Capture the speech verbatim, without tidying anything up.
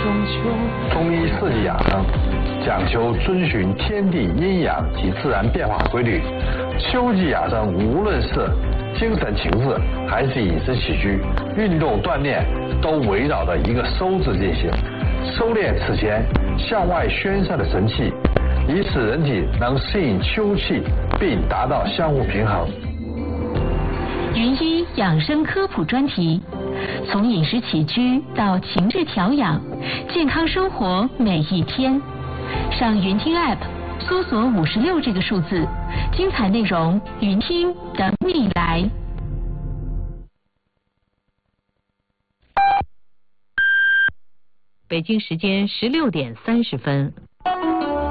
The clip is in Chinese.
中秋。 中医四季养生讲求遵循天地阴阳及自然变化规律。秋季养生无论是精神情志还是饮食起居、运动锻炼，都围绕着一个收字进行，收敛此前向外宣散的神气，以使人体能适应秋气，并达到相互平衡。 云医养生科普专题，从饮食起居到情志调养，健康生活每一天。上云听 App 搜索五十六这个数字，精彩内容云听等你来。 北京时间十六点三十分。